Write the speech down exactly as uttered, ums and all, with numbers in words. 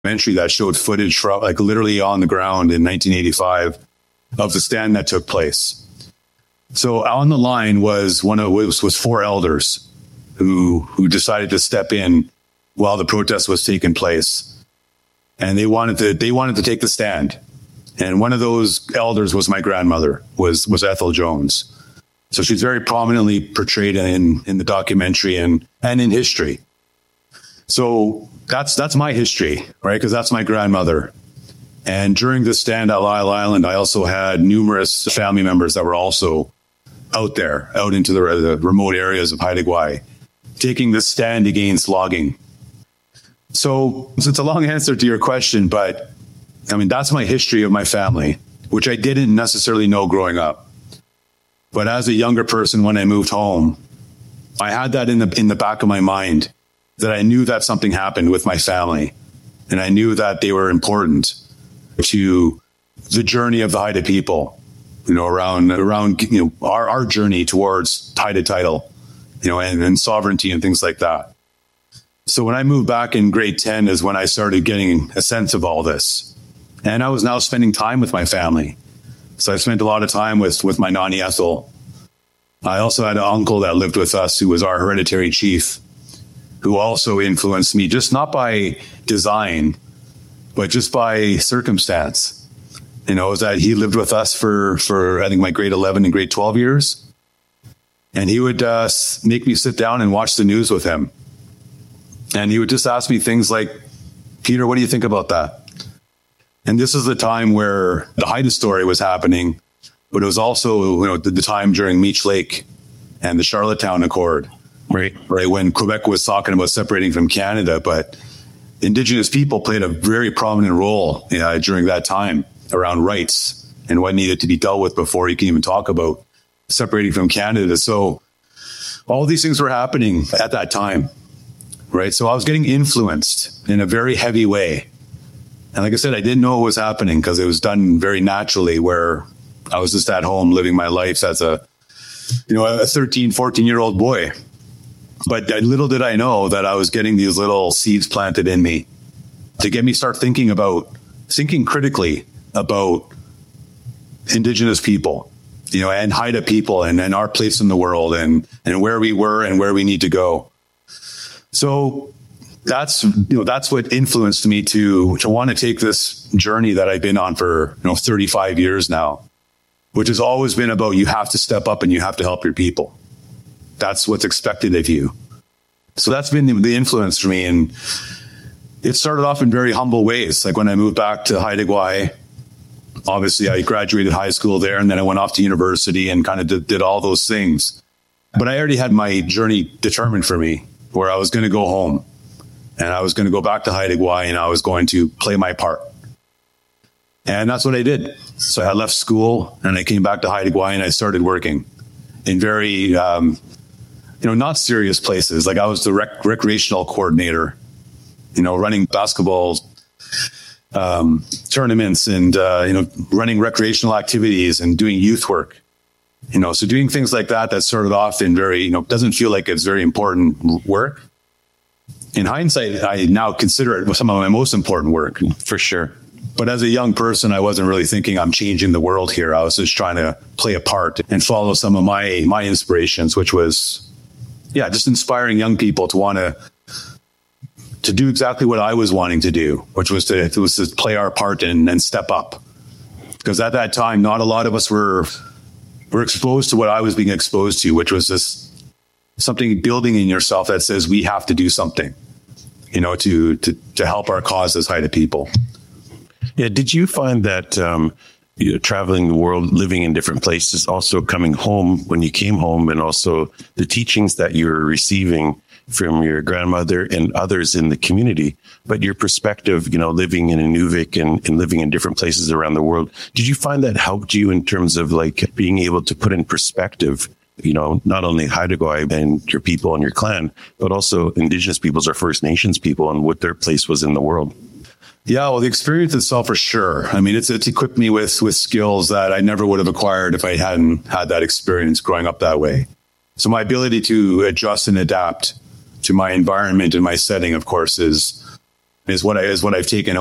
documentary that showed footage from like literally on the ground in nineteen eighty-five of the stand that took place. So on the line was one of was, was four elders who who decided to step in while the protest was taking place, and they wanted to they wanted to take the stand. And one of those elders was my grandmother, was was Ethel Jones. So she's very prominently portrayed in in the documentary and and in history. So that's that's my history, right? Because that's my grandmother. And during the stand at Lyle Island, I also had numerous family members that were also out there, out into the, the remote areas of Haida Gwaii, taking the stand against logging. So, so it's a long answer to your question, but I mean, that's my history of my family, which I didn't necessarily know growing up. But as a younger person, when I moved home, I had that in the in the back of my mind, that I knew that something happened with my family, and I knew that they were important to the journey of the Haida people, you know, around around you know our, our journey towards Haida title, you know, and, and sovereignty and things like that. So when I moved back in grade ten is when I started getting a sense of all this, and I was now spending time with my family. So I spent a lot of time with with my Nani Ethel. I also had an uncle that lived with us who was our hereditary chief, who also influenced me, just not by design, but just by circumstance. You know, is that he lived with us for, for I think, my grade eleven and grade twelve years. And he would uh, make me sit down and watch the news with him. And he would just ask me things like, Peter, what do you think about that? And this is the time where the Haida story was happening, but it was also, you know, the, the time during Meech Lake and the Charlottetown Accord. Right. Right. When Quebec was talking about separating from Canada, but Indigenous people played a very prominent role uh, during that time around rights and what needed to be dealt with before you can even talk about separating from Canada. So all these things were happening at that time. Right. So I was getting influenced in a very heavy way. And like I said, I didn't know what was happening because it was done very naturally, where I was just at home living my life as a, you know, a thirteen, fourteen year old boy. But little did I know that I was getting these little seeds planted in me to get me start thinking about, thinking critically about Indigenous people, you know, and Haida people and, and our place in the world and, and where we were and where we need to go. So that's, you know, that's what influenced me to, to want to take this journey that I've been on for, you know, thirty-five years now, which has always been about you have to step up and you have to help your people. That's what's expected of you. So that's been the, the influence for me. And it started off in very humble ways. Like when I moved back to Haida Gwaii, obviously I graduated high school there, and then I went off to university and kind of did, did all those things. But I already had my journey determined for me, where I was going to go home and I was going to go back to Haida Gwaii and I was going to play my part. And that's what I did. So I left school and I came back to Haida Gwaii and I started working in very, um, you know, not serious places. Like I was the rec- recreational coordinator, you know, running basketball um, tournaments and, uh, you know, running recreational activities and doing youth work, you know, so doing things like that, that started off in very, you know, doesn't feel like it's very important work. In hindsight, I now consider it some of my most important work. For sure. But as a young person, I wasn't really thinking I'm changing the world here. I was just trying to play a part and follow some of my, my inspirations, which was, yeah, just inspiring young people to want to, to do exactly what I was wanting to do, which was to, it was to play our part and, and step up. Because at that time, not a lot of us were, were exposed to what I was being exposed to, which was this something building in yourself that says we have to do something, you know, to, to, to help our cause as Haida people. Yeah. Did you find that um, you know, traveling the world, living in different places, also coming home when you came home, and also the teachings that you were receiving from your grandmother and others in the community, but your perspective, you know, living in Inuvik and, and living in different places around the world, did you find that helped you in terms of like being able to put in perspective, you know, not only Haida Gwaii and your people and your clan, but also Indigenous peoples or First Nations people and what their place was in the world? Yeah, well, the experience itself, for sure. I mean, it's it's equipped me with with skills that I never would have acquired if I hadn't had that experience growing up that way. So my ability to adjust and adapt to my environment and my setting, of course, is is what I is what I've taken